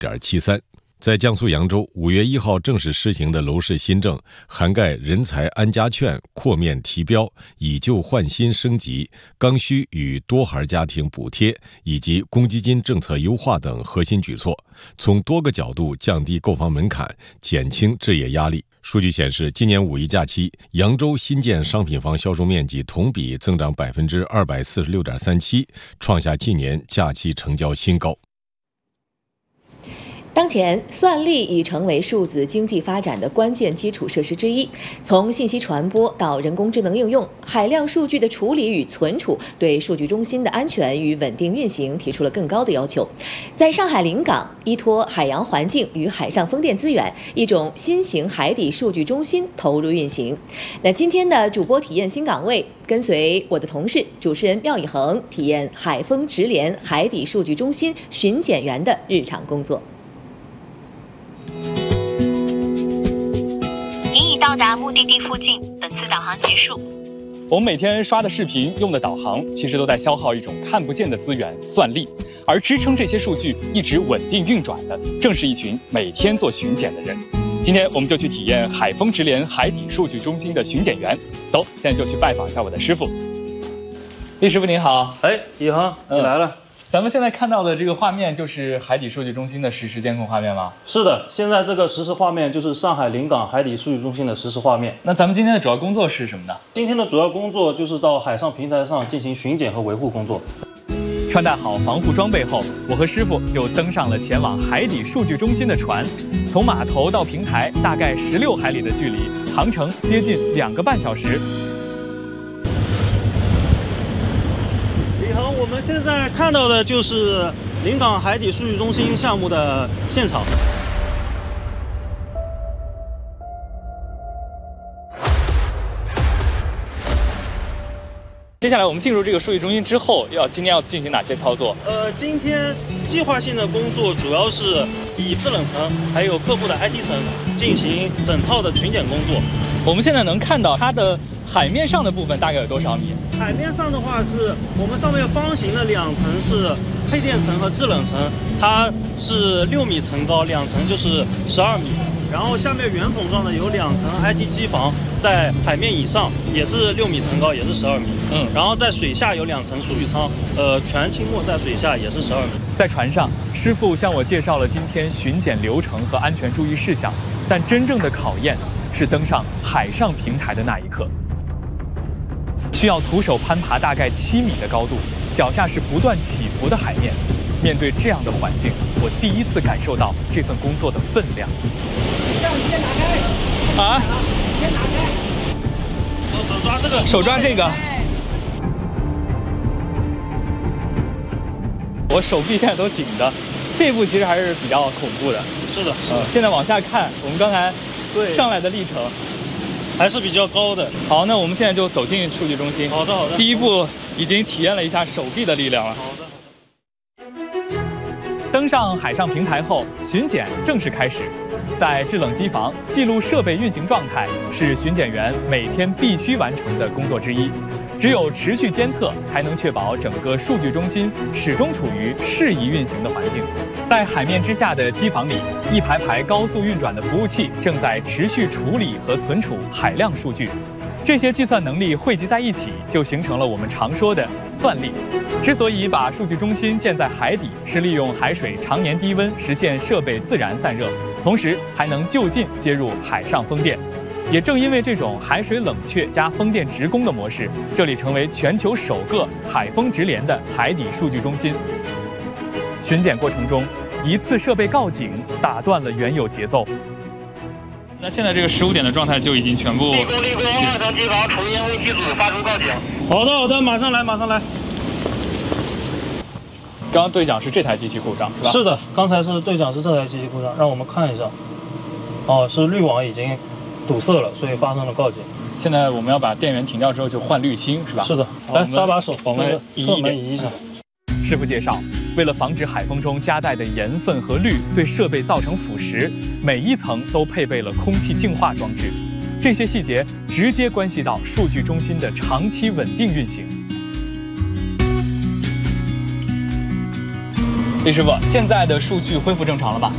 6.73%。在江苏扬州，5月1号正式施行的楼市新政，涵盖人才安家券、扩面提标、以旧换新升级、刚需与多孩家庭补贴以及公积金政策优化等核心举措，从多个角度降低购房门槛，减轻置业压力。数据显示，今年5一假期，扬州新建商品房销售面积同比增长246.37%，创下近年假期成交新高。 当前，算力已成为数字经济发展的关键基础设施之一。从信息传播到人工智能应用，海量数据的处理与存储，对数据中心的安全与稳定运行提出了更高的要求。在上海临港，依托海洋环境与海上风电资源，一种新型海底数据中心投入运行。那今天的主播体验新岗位，跟随我的同事主持人廖以恒，体验海丰直联海底数据中心巡检员的日常工作。 您已到达目的地附近，本次导航结束。 我们每天刷的视频、用的导航，其实都在消耗一种看不见的资源——算力。而支撑这些数据一直稳定运转的，正是一群每天做巡检的人。今天我们就去体验海丰直联海底数据中心的巡检员。走，现在就去拜访一下我的师傅。厉师傅您好。 以恒，你来了。 咱们现在看到的这个画面就是海底数据中心的实时监控画面吗？ 是的，现在这个实时画面就是上海临港海底数据中心的实时画面。 那咱们今天的主要工作是什么呢？ 今天的主要工作就是到海上平台上进行巡检和维护工作。 穿戴好防护装备后，我和师傅就登上了前往海底数据中心的船。从码头到平台大概16海里的距离，航程接近2个半小时。 李恒，我们现在看到的就是临港海底数据中心项目的现场。 接下来我们进入这个数据中心之后，今天要进行哪些操作？ 今天计划性的工作主要是以制冷层还有客户的 IT 层进行整套的巡检工作。 我们现在能看到它的海面上的部分大概有多少米？ 海面上的话是我们上面方形的2层是配电层和制冷层，它是6米层高，2层就是12米。然后下面圆筒状的有2层 IT 机房，在海面以上也是6米层高，也是12米。然后在水下有2层数据舱，全倾没在水下也是12米。 在船上，师傅向我介绍了今天巡检流程和安全注意事项，但真正的考验是登上海上平台的那一刻。需要徒手攀爬大概7米的高度，脚下是不断起伏的海面。面对这样的环境，我第一次感受到这份工作的分量。 先拿开。 啊！ 先拿开。手抓这个。 手抓这个。我手臂现在都紧的，这一步其实还是比较恐怖的。 是的。 现在往下看，我们刚才上来的历程还是比较高的。 好，那我们现在就走进数据中心。 好的，好的。 第一步已经体验了一下手臂的力量了。 好的。 登上海上平台后，巡检正式开始。在制冷机房记录设备运行状态是巡检员每天必须完成的工作之一。只有持续监测，才能确保整个数据中心始终处于适宜运行的环境。在海面之下的机房里，一排排高速运转的服务器正在持续处理和存储海量数据。这些计算能力汇集在一起，就形成了我们常说的算力。之所以把数据中心建在海底，是利用海水常年低温实现设备自然散热，同时还能就近接入海上风电。也正因为这种海水冷却加风电直供的模式，这里成为全球首个海丰直联的海底数据中心。巡检过程中，一次设备告警打断了原有节奏。那现在这个15点的状态就已经全部。 立功，2层机房重烟雾机组发出告警。 好的，好的，马上来，马上来。 刚刚对讲是这台机器故障，是吧？ 是的，刚才是对讲是这台机器故障，让我们看一下。哦，是滤网已经堵塞了，所以发生了告警。 现在我们要把电源停掉之后就换滤芯，是吧？ 是的。来，搭把手， 我们侧门移一下。 师傅介绍，为了防止海风中夹带的盐分和氯对设备造成腐蚀，每一层都配备了空气净化装置。这些细节直接关系到数据中心的长期稳定运行。李师傅，现在的数据恢复正常了吧？